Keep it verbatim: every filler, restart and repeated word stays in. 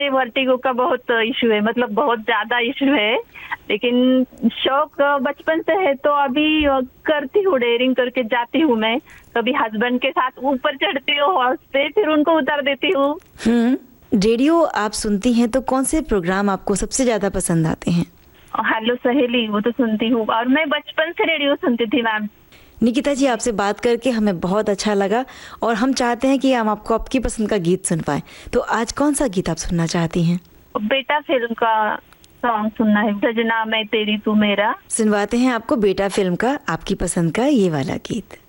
Vertigo का बहुत issue है, मतलब बहुत ज्यादा इशू है, लेकिन शौक बचपन से है तो अभी करती हूँ, डेयरिंग करके जाती हूँ मैं। कभी हस्बैंड के साथ ऊपर चढ़ती हूँ हॉर्स पे, फिर उनको उतार देती हूँ। हम्म, रेडियो आप सुनती हैं तो कौन से प्रोग्राम आपको सबसे ज्यादा पसंद आते हैं? हेलो सहेली, वो तो सुनती हूँ, और मैं बचपन से रेडियो सुनती थी मैम। निकिता जी, आपसे बात करके हमें बहुत अच्छा लगा और हम चाहते हैं कि हम आपको आपकी पसंद का गीत सुन पाएं। तो आज कौन सा गीत आप सुनना चाहती हैं? बेटा फिल्म का सॉन्ग सुनना है, सजना मैं तेरी तू मेरा। सुनवाते हैं आपको बेटा फिल्म का आपकी पसंद का ये वाला गीत।